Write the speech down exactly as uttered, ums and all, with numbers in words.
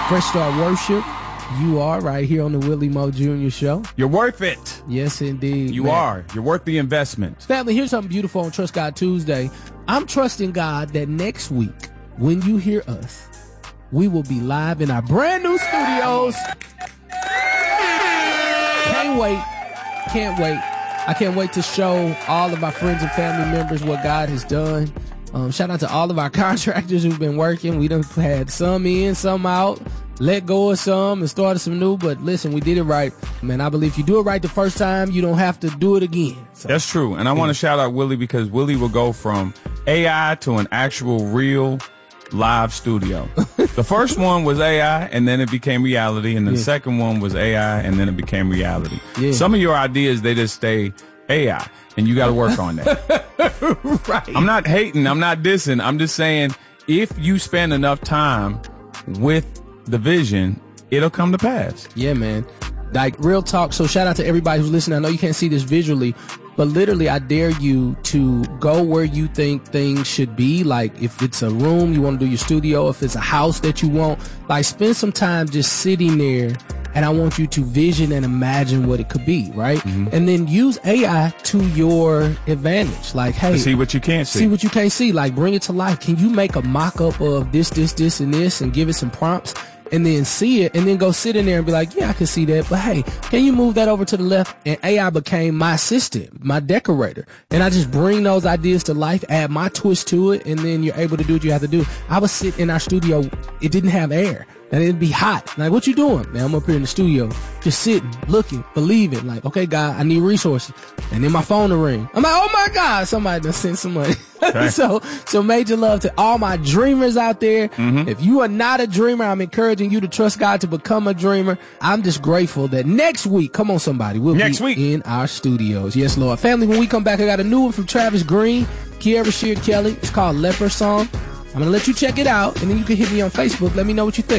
Fresh Start Worship. You are right here on the Willie Moe Junior Show. You're worth it. Yes, indeed. You man. are. You're worth the investment. Family, here's something beautiful on Trust God Tuesday. I'm trusting God that next week, when you hear us, we will be live in our brand new studios. Can't wait. Can't wait. I can't wait to show all of our friends and family members what God has done. Um, shout out to all of our contractors who've been working. We done had some in, some out, let go of some and started some new. But listen, we did it right. Man, I believe if you do it right the first time, you don't have to do it again. So, that's true. And I yeah. want to shout out Willie because Willie will go from A I to an actual real live studio. The first one was A I and then it became reality. And the yeah. second one was A I and then it became reality. Yeah. Some of your ideas, they just stay A I and you got to work on that. Right. I'm not hating. I'm not dissing. I'm just saying if you spend enough time with the vision, it'll come to pass. Yeah, man. Like real talk. So shout out to everybody who's listening. I know you can't see this visually, but literally I dare you to go where you think things should be. Like if it's a room you want to do your studio, if it's a house that you want, like spend some time just sitting there. And I want you to vision and imagine what it could be, right? Mm-hmm. And then use A I to your advantage. Like, hey, to see what you can't see. See what you can't see. Like, bring it to life. Can you make a mock-up of this, this, this, and this and give it some prompts? And then see it, and then go sit in there and be like, yeah, I can see that. But hey, can you move that over to the left? And A I became my assistant, my decorator. And I just bring those ideas to life, add my twist to it, and then you're able to do what you have to do. I would sit in our studio. It didn't have air. And it'd be hot. Like, what you doing? Man, I'm up here in the studio, just sitting, looking, believing. Like, okay, God, I need resources. And then my phone will ring. I'm like, oh my God, somebody done sent some money. Okay. so, so major love to all my dreamers out there. Mm-hmm. If you are not a dreamer, I'm encouraging you to trust God to become a dreamer. I'm just grateful that next week, come on somebody, we'll next be week. in our studios. Yes, Lord. Family, when we come back, I got a new one from Travis Green, Kiara Sheard Kelly. It's called Leper Song. I'm going to let you check it out, and then you can hit me on Facebook. Let me know what you think.